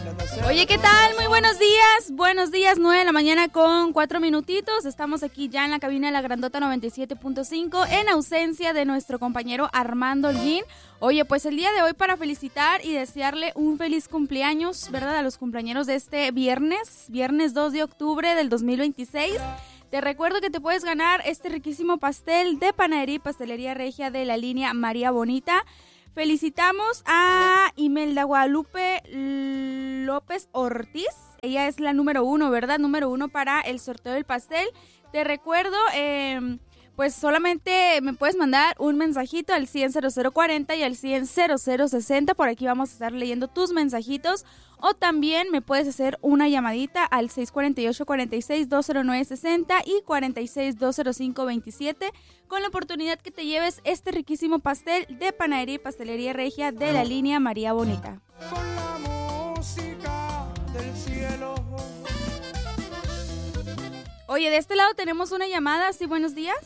Oye, ¿qué tal? Muy buenos días. Buenos días, 9 de la mañana con 4 minutitos. Estamos aquí ya en la cabina de la Grandota 97.5 en ausencia de nuestro compañero Armando Holguín. Oye, pues el día de hoy para felicitar y desearle un feliz cumpleaños, ¿verdad? A los cumpleañeros de este viernes 2 de octubre del 2026. Te recuerdo que te puedes ganar este riquísimo pastel de panadería y pastelería regia de la línea María Bonita. Felicitamos a Imelda Guadalupe López Ortiz. Ella es la número 1, ¿verdad? Número 1 para el sorteo del pastel. Te recuerdo, pues solamente me puedes mandar un mensajito al 1000040 y al 1000060. Por aquí vamos a estar leyendo tus mensajitos. O también me puedes hacer una llamadita al 648-46-209-60 y 46-205-27 con la oportunidad que te lleves este riquísimo pastel de panadería y pastelería regia de la línea María Bonita. Con la música del cielo. Oye, de este lado tenemos una llamada. Sí, buenos días.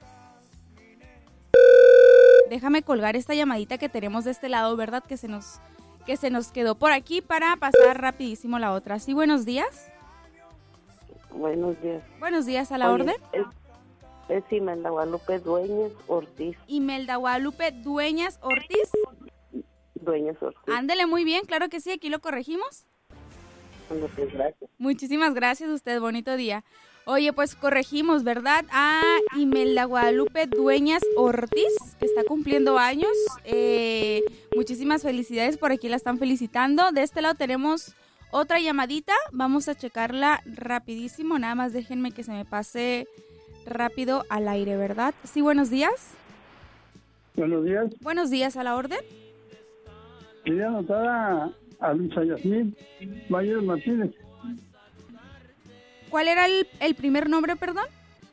Déjame colgar esta llamadita que tenemos de este lado, ¿verdad? Que se nos quedó por aquí para pasar rapidísimo la otra. Sí, buenos días. Buenos días. Buenos días, a la orden. Es Imelda Guadalupe Dueñas Ortiz. Imelda Guadalupe Dueñas Ortiz. Dueñas Ortiz. Ándele, muy bien, claro que sí, aquí lo corregimos. Pues, gracias. Muchísimas gracias a usted, bonito día. Oye, pues corregimos, ¿verdad? A Imelda Guadalupe Dueñas Ortiz, que está cumpliendo años. Muchísimas felicidades, por aquí la están felicitando. De este lado tenemos otra llamadita, vamos a checarla rapidísimo, nada más déjenme que se me pase rápido al aire, ¿verdad? Sí, buenos días. Buenos días. Buenos días, a la orden. Quería anotar a Luisa Yasmín Valles Martínez. ¿Cuál era el primer nombre, perdón?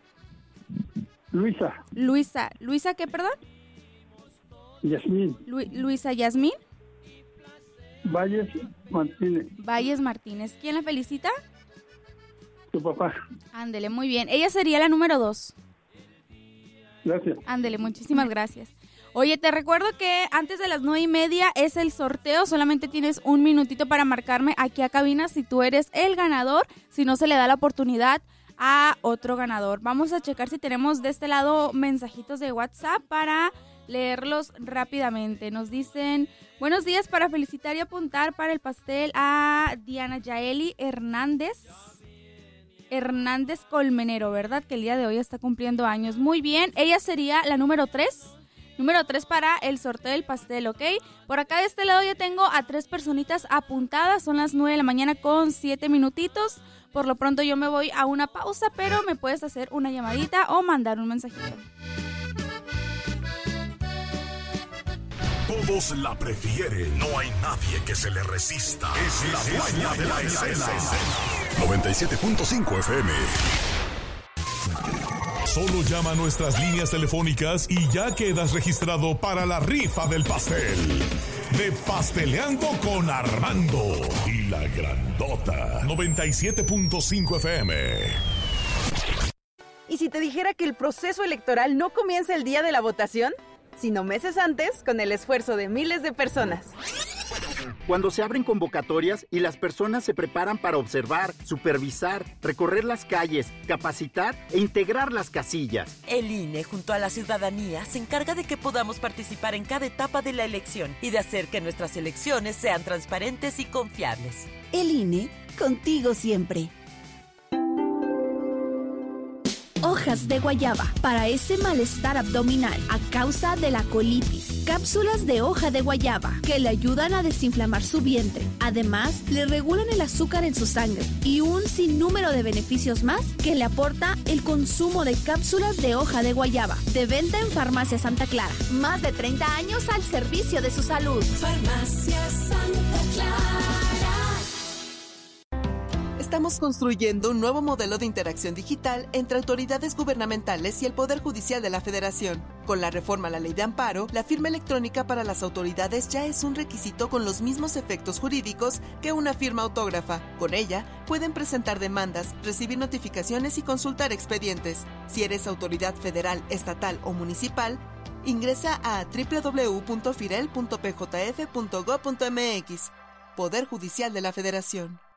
Luisa. ¿Luisa qué, perdón? Yasmín. Luisa Yasmín. Valles Martínez. Valles Martínez. ¿Quién la felicita? Tu papá. Ándele, muy bien. Ella sería la número 2. Gracias. Ándele, muchísimas gracias. Oye, te recuerdo que antes de las 9:30 es el sorteo. Solamente tienes un minutito para marcarme aquí a cabina si tú eres el ganador. Si no, se le da la oportunidad a otro ganador. Vamos a checar si tenemos de este lado mensajitos de WhatsApp para leerlos rápidamente. Nos dicen, buenos días, para felicitar y apuntar para el pastel a Diana Yaeli Hernández Colmenero, ¿verdad? Que el día de hoy está cumpliendo años. Muy bien, ella sería la número 3. Número 3 para el sorteo del pastel, ¿ok? Por acá de este lado ya tengo a 3 personitas apuntadas. Son las 9 de la mañana con 7 minutitos. Por lo pronto yo me voy a una pausa, pero me puedes hacer una llamadita o mandar un mensajito. Todos la prefieren. No hay nadie que se le resista. Es la dueña de la escena. 97.5 FM. Solo llama a nuestras líneas telefónicas y ya quedas registrado para la rifa del pastel. De Pasteleando con Armando y la Grandota. 97.5 FM. ¿Y si te dijera que el proceso electoral no comienza el día de la votación, sino meses antes, con el esfuerzo de miles de personas? Cuando se abren convocatorias y las personas se preparan para observar, supervisar, recorrer las calles, capacitar e integrar las casillas. El INE, junto a la ciudadanía, se encarga de que podamos participar en cada etapa de la elección y de hacer que nuestras elecciones sean transparentes y confiables. El INE, contigo siempre. Hojas de guayaba para ese malestar abdominal a causa de la colitis. Cápsulas de hoja de guayaba que le ayudan a desinflamar su vientre. Además, le regulan el azúcar en su sangre y un sinnúmero de beneficios más que le aporta el consumo de cápsulas de hoja de guayaba. De venta en Farmacia Santa Clara. Más de 30 años al servicio de su salud. Farmacia Santa Clara. Estamos construyendo un nuevo modelo de interacción digital entre autoridades gubernamentales y el Poder Judicial de la Federación. Con la reforma a la Ley de Amparo, la firma electrónica para las autoridades ya es un requisito con los mismos efectos jurídicos que una firma autógrafa. Con ella, pueden presentar demandas, recibir notificaciones y consultar expedientes. Si eres autoridad federal, estatal o municipal, ingresa a www.firel.pjf.gov.mx. Poder Judicial de la Federación.